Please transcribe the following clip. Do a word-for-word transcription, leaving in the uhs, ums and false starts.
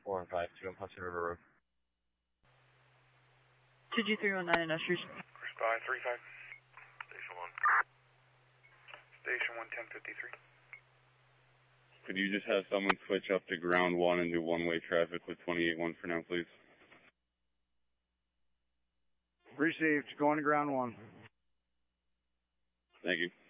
four one five two on Hudson River Road. two G three one nine in Esters. Respond three five. Station one. Station one, ten fifty-three. Could you just have someone switch up to ground one and do one-way traffic with twenty-eight one for now, please? Received. Going to ground one. Thank you.